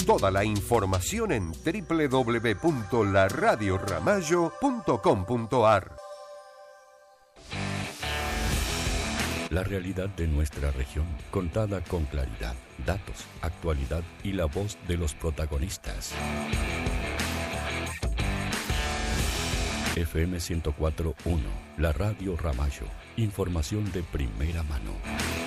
Toda la información en www.laradioramallo.com.ar. La realidad de nuestra región, contada con claridad, datos, actualidad y la voz de los protagonistas. FM 104.1, la Radio Ramallo. Información de primera mano.